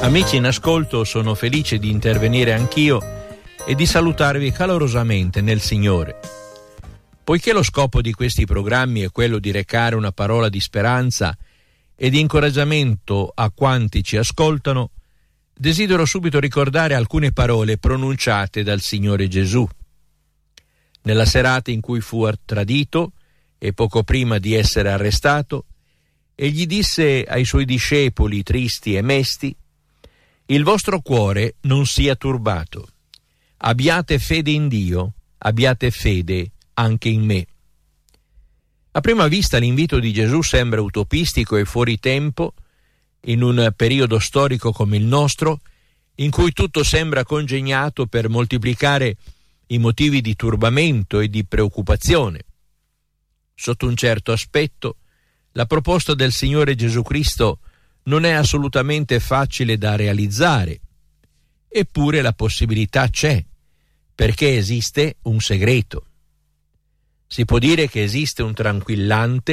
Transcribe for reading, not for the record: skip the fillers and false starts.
Amici in ascolto, sono felice di intervenire anch'io e di salutarvi calorosamente nel Signore. Poiché lo scopo di questi programmi è quello di recare una parola di speranza e di incoraggiamento a quanti ci ascoltano, desidero subito ricordare alcune parole pronunciate dal Signore Gesù. Nella serata in cui fu tradito e poco prima di essere arrestato, egli disse ai suoi discepoli tristi e mesti: «Il vostro cuore non sia turbato. Abbiate fede in Dio, abbiate fede anche in me». A prima vista l'invito di Gesù sembra utopistico e fuori tempo, in un periodo storico come il nostro, in cui tutto sembra congegnato per moltiplicare i motivi di turbamento e di preoccupazione. Sotto un certo aspetto, la proposta del Signore Gesù Cristo non è assolutamente facile da realizzare, eppure la possibilità c'è, perché esiste un segreto. Si può dire che esiste un tranquillante